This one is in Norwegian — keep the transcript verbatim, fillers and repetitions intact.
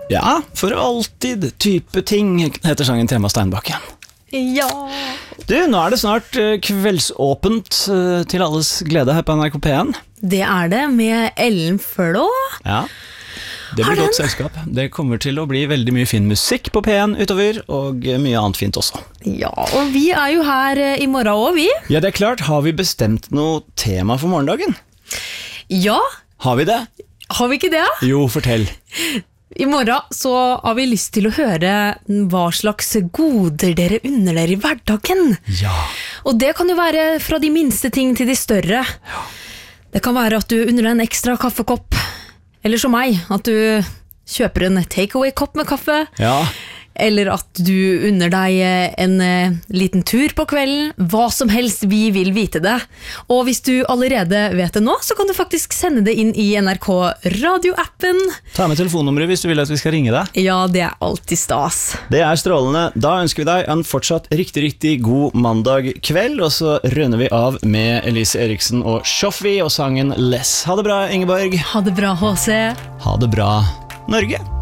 Ja, for alltid type ting heter sangen Tema Steinbakken. Ja. Du, nå er det snart eh, kveldsåpent eh, til alles glede her på N R K P en. Det er det, med Ellen Flå. Ja, det Har blir godt den? selskap. Det kommer til å bli veldig mye fin musikk på P en utover, og eh, mye annet fint også. Ja, og vi er jo her eh, i morgen også, vi. Ja, det er klart, har vi bestemt noe tema for morgendagen? Ja, Har vi det? har vi ikke det? Jo, fortell. I morgen så har vi lyst til å høre hva slags goder dere unner dere i hverdagen. Ja. Og det kan jo være fra de minste ting til de større. Det kan være at du unner deg en ekstra kaffekopp, eller som meg, at du kjøper en takeaway-kopp med kaffe, Ja. eller at du unner deg en eh, liten tur på kvelden, hva som helst, vi vil vite det. Og hvis du allerede vet det nå, så kan du faktisk sende det inn i N R K radioappen. Ta med telefonnummeret hvis du vil at vi skal ringe deg. Ja, det er alltid stas. Det er strålende. Da ønsker vi deg en fortsatt riktig, riktig god mandag kveld, og så rønner vi av med Elise Eriksen og Shoffi og sangen Less. Ha det bra, Ingeborg. Ha det bra, H C. Ha det bra, Norge.